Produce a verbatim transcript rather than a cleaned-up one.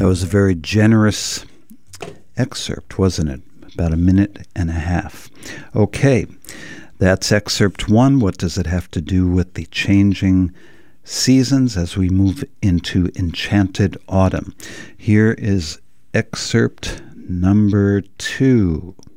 That was a very generous excerpt, wasn't it? About a minute and a half. Okay, that's excerpt one. What does it have to do with the changing seasons as we move into Enchanted Autumn? Here is excerpt number two.